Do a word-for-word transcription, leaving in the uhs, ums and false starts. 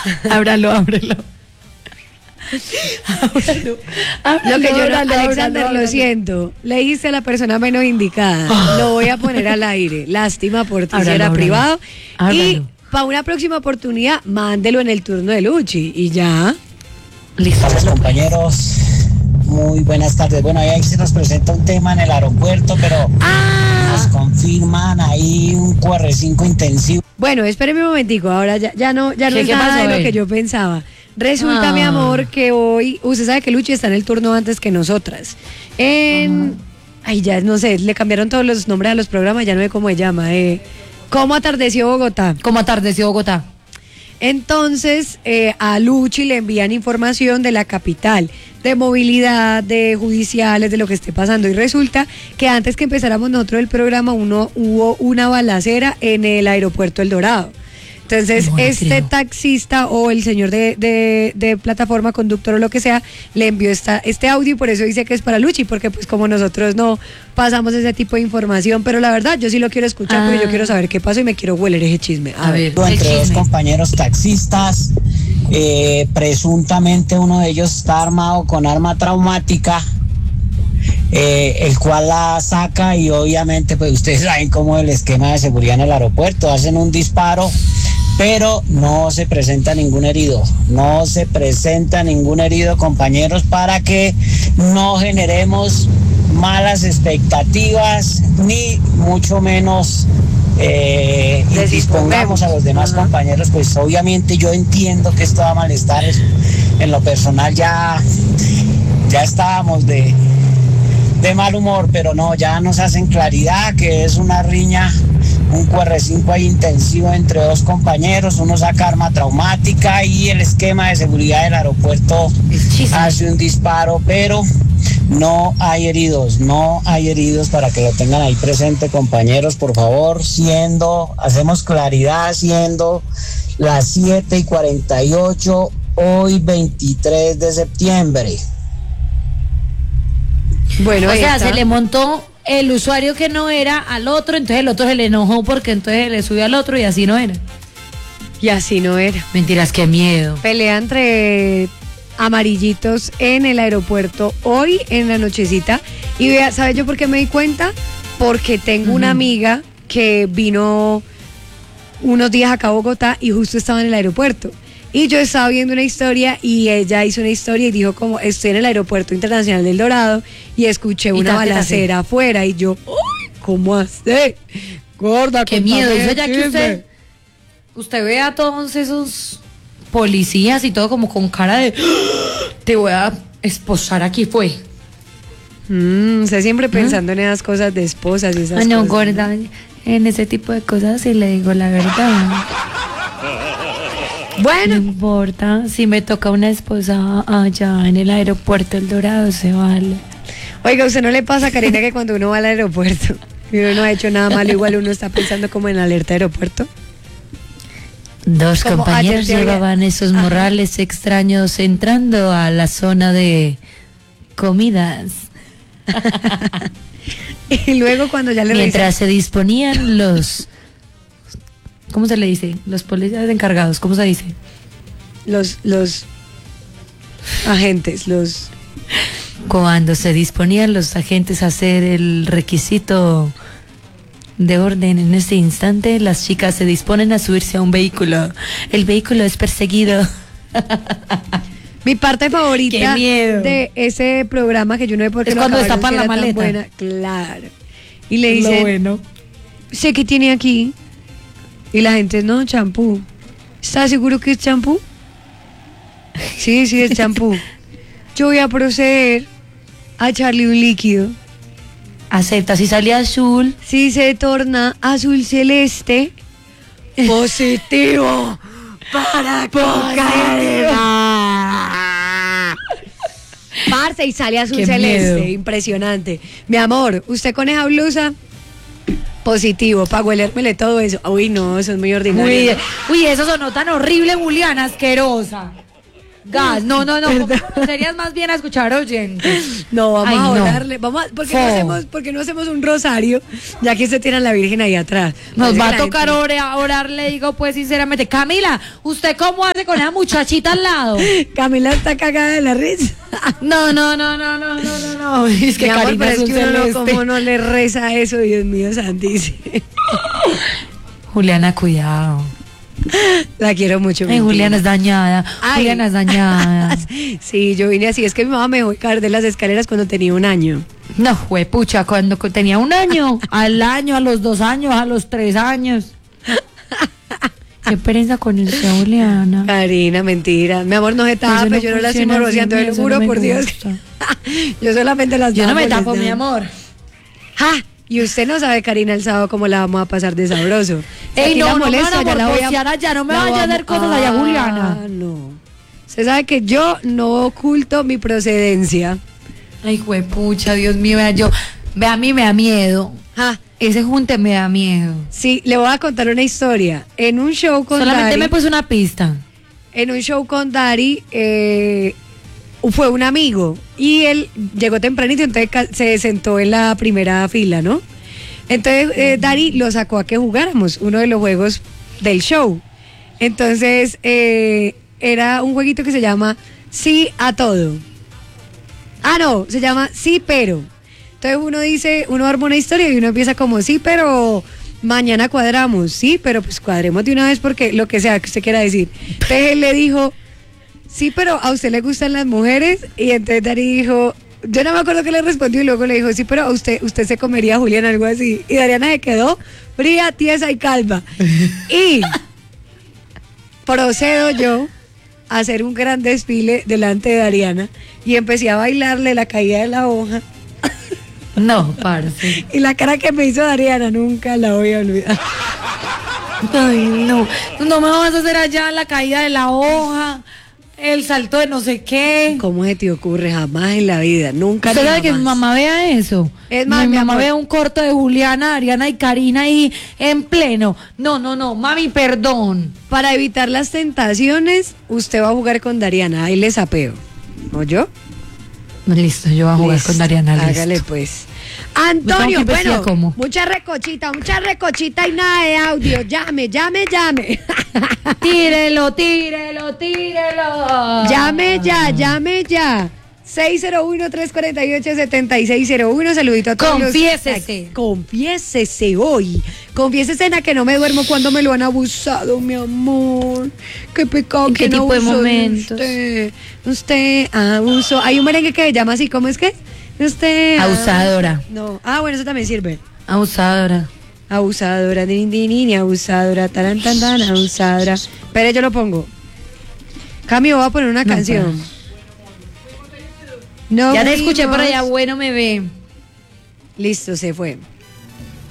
Ábralo, ábrelo. Ábralo, ábralo. Lo que yo no, ábralo, Alexander, ábralo, lo siento. Le dijiste a la persona menos indicada. Oh. Lo voy a poner al aire. Lástima por ti, si era ábralo. privado. Ábralo. Y para una próxima oportunidad, mándelo en el turno de Luchi. Y ya. Listo. Compañeros, muy buenas tardes. Bueno, ahí se nos presenta un tema en el aeropuerto, pero ah. nos confirman ahí un Q R cinco intensivo. Bueno, espéreme un momentico. Ahora ya, ya no, ya no es nada de lo que yo pensaba. Resulta, ah. mi amor, que hoy, usted sabe que Luchi está en el turno antes que nosotras. En, ah. ay, ya no sé, le cambiaron todos los nombres a los programas, ya no sé cómo se llama. Eh, ¿Cómo atardeció Bogotá? ¿Cómo atardeció Bogotá? Entonces, eh, a Luchi le envían información de la capital, de movilidad, de judiciales, de lo que esté pasando. Y resulta que antes que empezáramos nosotros el programa, uno, hubo una balacera en el aeropuerto El Dorado. Entonces, no, este creo. taxista o el señor de, de, de plataforma, conductor o lo que sea, le envió esta, este audio y por eso dice que es para Luchi, porque pues como nosotros no pasamos ese tipo de información, pero la verdad yo sí lo quiero escuchar ah. porque yo quiero saber qué pasó y me quiero hueler ese chisme. A, a ver, ver. Entre dos compañeros taxistas, eh, presuntamente uno de ellos está armado con arma traumática, eh, el cual la saca y obviamente pues ustedes saben cómo es el esquema de seguridad en el aeropuerto, hacen un disparo, pero no se presenta ningún herido, no se presenta ningún herido, compañeros, para que no generemos malas expectativas, ni mucho menos eh, dispongamos a los demás uh-huh. compañeros, pues obviamente yo entiendo que esto da malestares, en lo personal ya, ya estábamos de, de mal humor, pero no, ya nos hacen claridad que es una riña, un Q R cinco ahí intensivo entre dos compañeros, uno saca arma traumática y el esquema de seguridad del aeropuerto hace un disparo, pero no hay heridos, no hay heridos, para que lo tengan ahí presente, compañeros, por favor, siendo, hacemos claridad, siendo las siete y cuarenta y ocho, hoy veintitrés de septiembre. Bueno, o sea, está. Se le montó el usuario que no era al otro, entonces el otro se le enojó porque entonces le subió al otro y así no era. Y así no era. Mentiras, qué miedo. Pelea entre amarillitos en el aeropuerto hoy en la nochecita. Y vea, ¿sabes yo por qué me di cuenta? Porque tengo uh-huh. una amiga que vino unos días acá a Bogotá y justo estaba en el aeropuerto. Y yo estaba viendo una historia y ella hizo una historia y dijo como estoy en el aeropuerto internacional del Dorado y escuché una balacera afuera y yo, ¡ay! ¿Cómo hace? Gorda, qué miedo. Eso ya que usted, usted ve a todos esos policías y todo como con cara de te voy a esposar, aquí fue. Mm, usted siempre pensando ¿Mm? en esas cosas de esposas y esas Ay, no, cosas. gorda, en ese tipo de cosas sí le digo la verdad. Bueno, no importa, si me toca una esposa allá en el aeropuerto El Dorado, se vale. Oiga, ¿usted no le pasa, Karina, que cuando uno va al aeropuerto y uno no ha hecho nada malo, igual uno está pensando como en alerta aeropuerto? Dos como compañeros llevaban esos morrales Ajá. extraños entrando a la zona de comidas. Y luego cuando ya le Mientras revisan. Se disponían los... ¿Cómo se le dice? Los policías encargados, ¿cómo se dice? Los, los agentes, los... Cuando se disponían los agentes a hacer el requisito de orden en este instante, las chicas se disponen a subirse a un vehículo. El vehículo es perseguido. Mi parte favorita de ese programa, que yo no sé por qué es lo cuando destapan la maleta. Buena. Claro. Y le dicen, bueno. sé que tiene aquí. Y la gente, no, champú. ¿Estás seguro que es champú? Sí, sí, es champú. Yo voy a proceder a echarle un líquido. Acepta, si sale azul. Si se torna azul celeste, positivo para cocaína. Parce, y sale azul Qué celeste, miedo. Impresionante. Mi amor, ¿usted con esa blusa? Positivo, para huelérmele todo eso. Uy, no, eso es muy ordinario. Uy, uy, eso sonó tan horrible, Juliana, asquerosa. gas. No, no, no. Serías más bien a escuchar oyentes. No, vamos Ay, a no. orarle. Vamos a, ¿por, qué no Fo. hacemos, ¿Por qué no hacemos un rosario? Ya que usted tiene a la Virgen ahí atrás. Nos Parece va que a la tocar gente- ora- orar, le digo pues sinceramente. Camila, ¿usted cómo hace con esa muchachita al lado? Camila está cagada de la risa. No, no, no, no, no, no, no, no. Es que Mi amor, Karina pero es es un que uno no, celeste. cómo no le reza eso, Dios mío santísimo. Juliana, cuidado. La quiero mucho. Ay, mentira. Juliana es dañada. Ay. Juliana es dañada. Sí, yo vine así. Es que mi mamá me dejó caer de las escaleras cuando tenía un año. No, pucha, cuando co- tenía un año, al año, a los dos años, a los tres años. Qué pereza con usted, Juliana. Karina, mentira. Mi amor, no se tape, Eso no yo no la estoy funciona así, morboseando, te lo eso juro no me por Dios. gusta. Yo solamente las Yo no me estaba tapo, mi molestando. amor. ¡Ja! Y usted no sabe, Karina, el sábado cómo la vamos a pasar de sabroso. Si Ey, aquí no, la no me molesta, van a ya la voy morbosear allá, no me la vaya a vamos- hacer cosas allá, Juliana. Ah, no. Usted sabe que yo no oculto mi procedencia. Ay, juepucha, Dios mío, vea, yo, vea, a mí me da miedo. Ja. Ese junte me da miedo. Sí, le voy a contar una historia. En un show con Solamente Dari, me puso una pista. en un show con Dari, eh, fue un amigo y él llegó tempranito, entonces ca- se sentó en la primera fila, ¿no? Entonces eh, Dari lo sacó a que jugáramos uno de los juegos del show. Entonces eh, era un jueguito que se llama Sí a todo. Ah, no, se llama Sí pero. Entonces uno dice, uno arma una historia y uno empieza como sí, pero mañana cuadramos, sí, pero pues cuadremos de una vez porque lo que sea que usted quiera decir. Entonces él le dijo, sí, pero a usted le gustan las mujeres. Y entonces Dari dijo, yo no me acuerdo qué le respondió y luego le dijo, sí, pero a usted, usted se comería a Julián, algo así. Y Dariana se quedó fría, tiesa y calma. Y procedo yo a hacer un gran desfile delante de Dariana y empecé a bailarle la caída de la hoja. No, parce. Y la cara que me hizo Dariana nunca la voy a olvidar. Ay, no. No me vas a hacer allá la caída de la hoja, el salto de no sé qué. ¿Cómo se te ocurre? Jamás en la vida, nunca. ¿Usted ni sabe que mi jamás. mamá vea eso? Es más, mi mi mamá amor. ve un corto de Juliana, Ariana y Karina ahí en pleno. No, no, no, mami, perdón. Para evitar las tentaciones, usted va a jugar con Dariana. Ahí le sapeo. ¿O yo? Listo, yo voy a jugar Listo, con Ariana. Listo. Hágale pues. Me Antonio, tengo que investir bueno, cómo. mucha recochita, mucha recochita y nada de audio. Llame, llame, llame. Tírelo, tírelo, tírelo. Llame ya, llame ya. seis cero uno, tres cuatro ocho, siete seis cero uno. Saludito a todos. los- Confiésese. Confiésese hoy. Confiésese en la que no me duermo cuando me lo han abusado, mi amor. Qué pecado ¿En que qué no tipo de abusó momentos? Usted, usted abusó. Hay un merengue que se llama así, ¿cómo es que? Usted. Abusadora. No. Ah, bueno, eso también sirve. Abusadora. Abusadora, din, din, din, abusadora, taran, tan, tan, abusadora. Pero yo lo pongo. Cambio, voy a poner una No, canción. No Ya te escuché por fuimos. allá, bueno, me ve. Listo, se fue.